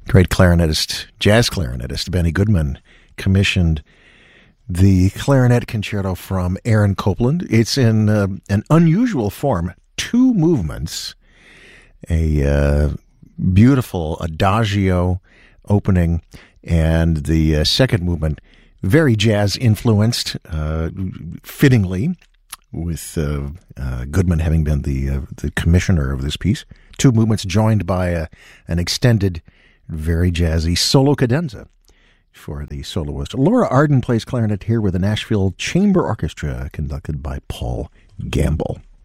Great clarinetist, jazz clarinetist Benny Goodman commissioned the clarinet concerto from Aaron Copland. It's in an unusual form, 2 movements, a beautiful adagio opening, and the second movement, very jazz influenced, fittingly, with Goodman having been the commissioner of this piece. 2 movements joined by an extended, very jazzy solo cadenza for the soloist. Laura Arden plays clarinet here with the Nashville Chamber Orchestra, conducted by Paul Gamble.